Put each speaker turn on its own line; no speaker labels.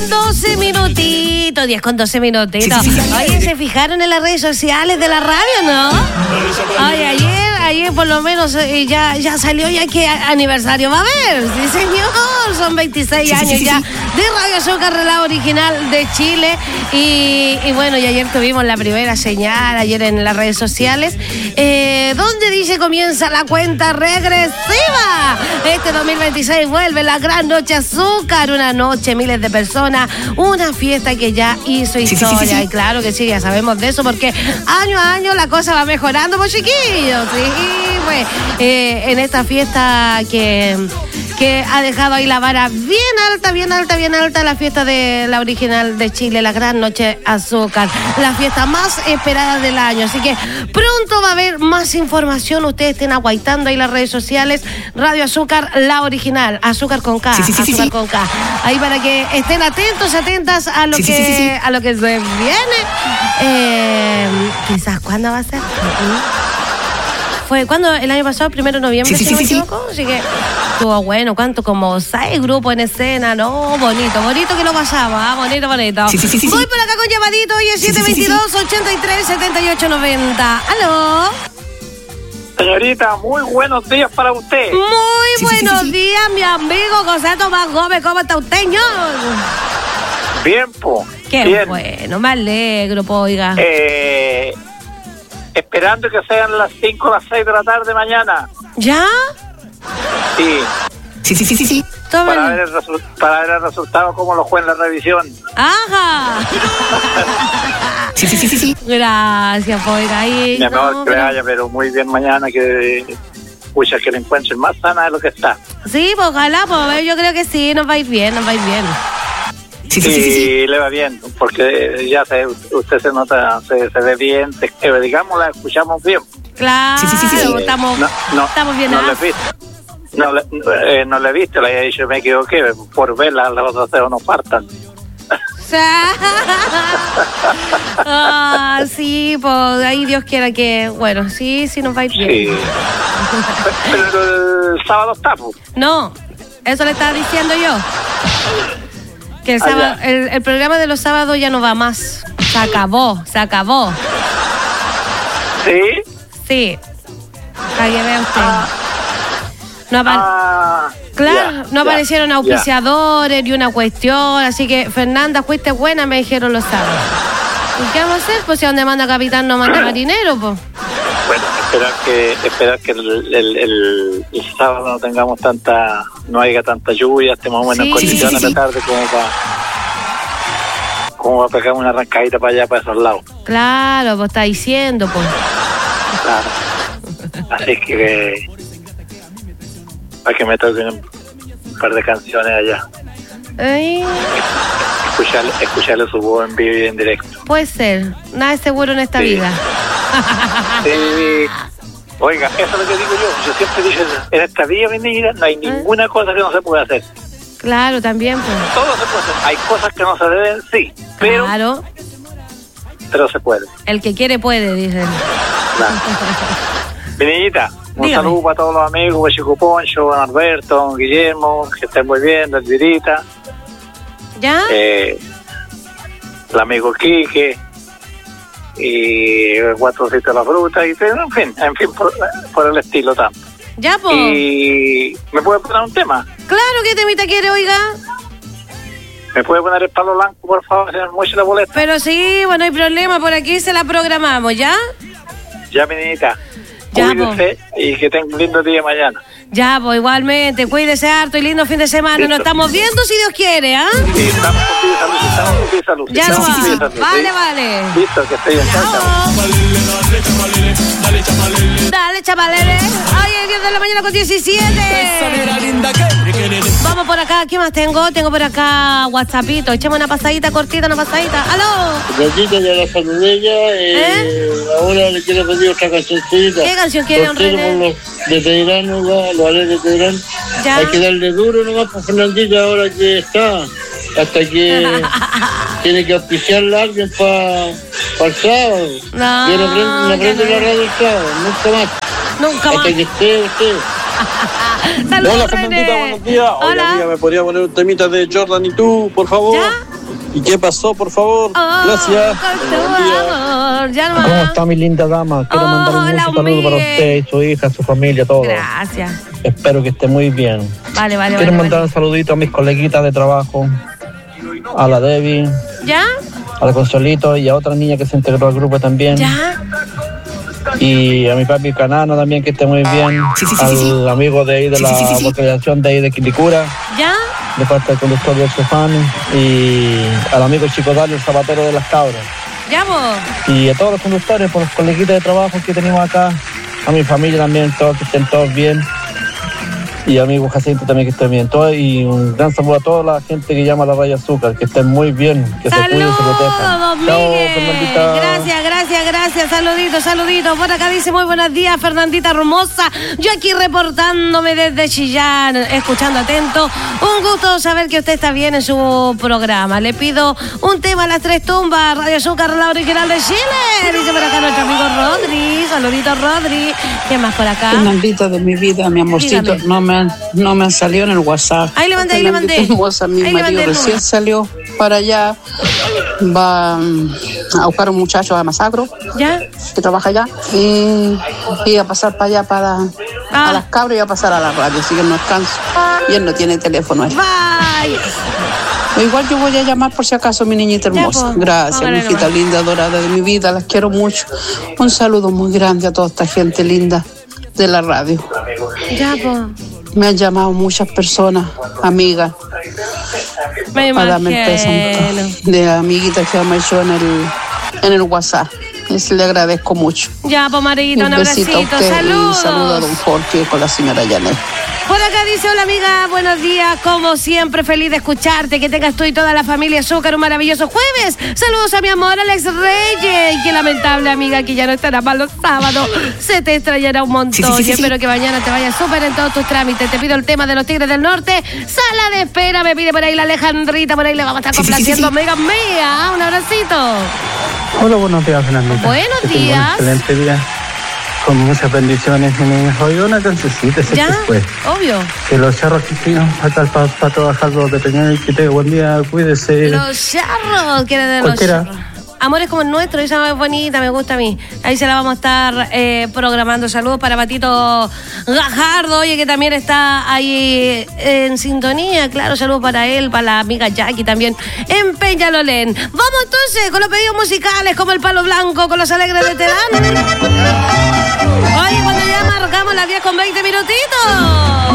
12 minutitos, 10 con 12 minutitos. Oye, ¿se fijaron en las redes sociales de la radio, no? Oye, ayer por lo menos ya salió ya que aniversario va a haber. Sí, señor, son 26 años ya de Radio Azúcar, la original de Chile. Y bueno, y ayer tuvimos la primera señal, ayer en las redes sociales, donde dice comienza la cuenta regresiva. Este 2026 vuelve la gran noche Azúcar, una noche, miles de personas, una fiesta que ya hizo historia. Y claro que sí, ya sabemos de eso, porque año a año la cosa va mejorando, pues chiquillos. Sí, pues, en esta fiesta que ha dejado ahí la vara bien alta, la fiesta de la original de Chile, la gran noche Azúcar, la fiesta más esperada del año. Así que pronto va a haber más información. Ustedes estén aguaitando ahí las redes sociales, Radio Azúcar, la original, Azúcar con K, Azúcar con K. Ahí para que estén atentas a lo a lo que se viene. Quizás ¿cuándo va a ser? Fue cuando el año pasado, 1 de noviembre, si no me equivoco. Así que estuvo bueno, ¿cuánto? Como 6 grupos en escena, ¿no? Bonito que lo pasaba, bonito. Voy por acá con llamadito, hoy es 722-83-78-90. ¿Aló?
Señorita, muy buenos días para usted.
Muy buenos días, mi amigo José Tomás Gómez. ¿Cómo está usted, señor?
Bien, po.
Qué
bien.
Bueno, me alegro, po, oiga.
Esperando que sean las 5 o las 6 de la tarde mañana.
¿Ya?
Sí. Para ver el resultado, cómo lo fue en la revisión.
¡Ajá!
Sí.
Gracias, po, oiga.
Mi amor, que vaya, pero muy bien mañana, que la encuentren más sana de lo que está.
Sí, pues ojalá, pues yo creo que sí, nos va a ir bien.
Sí, le va bien, porque ya usted se nota, se ve bien, digamos, la escuchamos bien.
Claro, estamos bien.
No le he visto, le había dicho, me equivoqué, por verla, los otros no partan.
Sí, pues ahí Dios quiera que, bueno, sí nos va a ir bien.
Sí. Pero el sábado está, pues.
No, eso le estaba diciendo yo. Que el sábado, el programa de los sábados ya no va más. Se acabó.
¿Sí?
Sí. Para que vea usted. No aparecieron auspiciadores ni una cuestión. Así que, Fernanda, fuiste buena, me dijeron los sábados. ¿Y qué vamos a hacer? Pues si donde manda capitán no manda marinero, pues.
Bueno, esperar que el sábado no haya tanta lluvia, estemos buenas condiciones de la tarde como va a pegar una arrancadita para allá, para esos lados.
Claro, pues está diciendo, pues.
Claro. Así que para que me toquen un par de canciones allá. Escucharle su voz en vivo y en directo.
Puede ser, nada es seguro en esta vida.
Sí. Oiga, eso es lo que digo yo. Yo siempre digo, en esta vida, mi niña, no hay ninguna cosa que no se pueda hacer.
Claro, también, pues.
Todo se puede hacer. Hay cosas que no se deben, sí, pero...
Claro.
Pero se puede.
El que quiere puede, dicen.
Claro. Mi niñita, un saludo para todos los amigos, Chico Poncho, don Alberto, don Guillermo, que estén muy bien, don Dirita.
¿Ya?
El amigo Quique. Y el Guatrocito de la Fruta, y en fin, por el estilo tanto.
Ya, pues.
¿Y me puede poner un tema?
Claro, ¿qué temita quiere, oiga?
¿Me puede poner el Palo Blanco, por favor, señor Moche la boleta?
Pero sí, bueno, hay problema, por aquí se la programamos, ¿ya?
Ya, mi niñita.
Ya,
cuídese y que tenga un lindo día mañana.
Ya, pues igualmente, cuídese harto y lindo fin de semana. Listo. Nos estamos viendo si Dios quiere, ¿ah?
Sí, estamos con salud.
Ya no va. Vale.
Listo, que esté bien.
Dale, chavalere. Oye, 10 de la mañana con 17. Vamos por acá, ¿qué más tengo? Tengo por acá WhatsAppito. Echemos una pasadita cortita, ¿Aló?
Gatita, ya la saludé. Ahora le quiero pedir otra cancioncita.
¿Qué canción quiere, don René?
Los veteranos, los alegres veteranos.
¿Ya?
Hay que darle duro nomás para Fernandita ahora que está. Hasta que tiene que auspiciarle a alguien para el sábado.
No,
yo no prendo la radio el sábado, nunca más.
Hasta
que esté usted.
Saludos,
Hola, Fernandita,
René.
buenos días. Oye,
Hola.
amiga, ¿me podría poner un temita de Jordan y tú, por favor?
¿Ya?
¿Y qué pasó, por favor?
Oh,
Gracias.
con tu
Buen día.
amor, ya no
¿Cómo
más.
está mi linda dama? Quiero mandar un
Hola,
mucho saludo para
Miguel.
usted y su hija, su familia, todo.
Gracias.
Espero que esté muy bien.
Vale.
Quiero mandar un saludito a mis coleguitas de trabajo, a la Debbie,
¿Ya?
a la Consolito y a otra niña que se integró al grupo también.
¿Ya?
Y a mi papi Canano también, que esté muy bien. Al amigo de ahí de la vocalización de ahí de Quilicura,
¿Ya?
de parte del conductor del Sofán. Y al amigo Chico Dalio, el zapatero de las cabras.
¿Ya vos?
Y a todos los conductores, por los coleguitas de trabajo que tenemos acá, a mi familia también, todos que estén todos bien. Y a mi hijo Jacinto también que estén bien. Y un gran saludo a toda la gente que llama a la Radio Azúcar, que estén muy bien, que se cuiden y se protejan.
Saludos,
Chao,
Miguel.
Fernandita.
Gracias. Saluditos. Por acá dice muy buenos días, Fernandita hermosa. Yo aquí reportándome desde Chillán, escuchando atento. Un gusto saber que usted está bien en su programa. Le pido un tema a las tres tumbas, Radio Azúcar, la original de Chile. Dice por acá nuestro amigo Rodri. Saluditos, Rodri. ¿Qué más por acá?
Fernandita de mi vida, mi amorcito,
Dígame.
no me han salido en el WhatsApp.
Ahí le mandé.
Fernandita hermosa, mi
Ahí le mandé
marido
el
recién
número.
salió para allá, va a buscar un muchacho a Masacro,
¿Ya?
que trabaja allá, y a pasar para allá, a las cabras, y a pasar a la radio, así que no alcanzo. Y él no tiene teléfono.
Bye.
Igual yo voy a llamar por si acaso, mi niñita hermosa.
pues,
Gracias,
póngale
mi hijita
nomás.
linda, dorada de mi vida, las quiero mucho. Un saludo muy grande a toda esta gente linda de la radio.
Ya, pues.
Me han llamado muchas personas, amigas,
Me
para darme el
imagino.
pésame de amiguitas que me echó en el WhatsApp. Les le agradezco mucho.
Ya, pues, Marita, un
besito
abracito.
a usted y saludo a
Saludos.
don Jorge con la señora Janet.
Por acá dice, hola amiga, buenos días, como siempre, feliz de escucharte, que tengas tú y toda la familia Azúcar un maravilloso jueves. Saludos a mi amor Alex Reyes, y qué lamentable amiga que ya no estará más los sábados, se te extrañará un montón y espero que mañana te vaya súper en todos tus trámites. Te pido el tema de los Tigres del Norte, sala de espera, me pide por ahí la Alejandrita, por ahí le vamos a estar complaciendo, amiga mía, un abracito.
Hola, buenos días, Fernandita.
Buenos
Que tenga
días.
Un excelente día. Con muchas bendiciones, mi niña. Oye, una cancioncita, sé
¿Ya?
que fue.
Obvio.
Que los charros que siguen acá para trabajar los de Peñón y que tenga buen día, cuídese.
Los charros, ¿quiere de los
Cualquiera.
charros? Amores como el nuestro, esa es bonita, me gusta a mí. Ahí se la vamos a estar programando. Saludos para Patito Gajardo, oye, que también está ahí en sintonía. Claro, saludos para él, para la amiga Jackie también en Peñalolén. Vamos entonces con los pedidos musicales, como el Palo Blanco, con los Alegres de Terán. Oye, cuando ya marcamos las 10 con 20 minutitos.